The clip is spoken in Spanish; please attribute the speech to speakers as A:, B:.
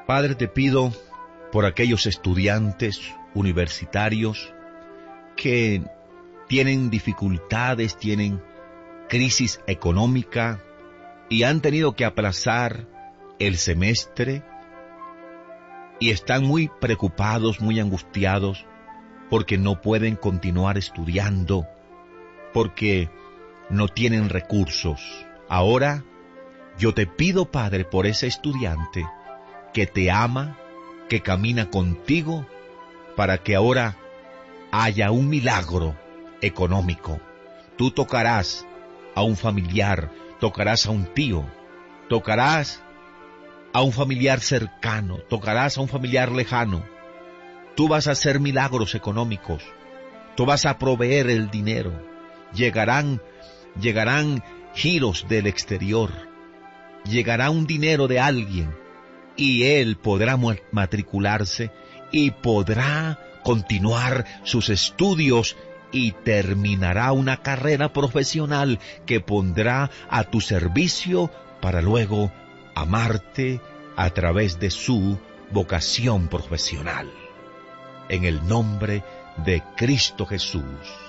A: Padre, te pido por aquellos estudiantes universitarios que tienen dificultades, tienen crisis económica y han tenido que aplazar el semestre y están muy preocupados, muy angustiados porque no pueden continuar estudiando, porque no tienen recursos. Ahora yo te pido, Padre, por ese estudiante que te ama, que camina contigo, para que ahora haya un milagro económico. Tú tocarás a un familiar, tocarás a un tío, tocarás a un familiar cercano, tocarás a un familiar lejano. Tú vas a hacer milagros económicos, tú vas a proveer el dinero. Llegarán giros del exterior, llegará un dinero de alguien y él podrá matricularse y podrá continuar sus estudios y terminará una carrera profesional que pondrá a tu servicio para luego amarte a través de su vocación profesional. En el nombre de Cristo Jesús.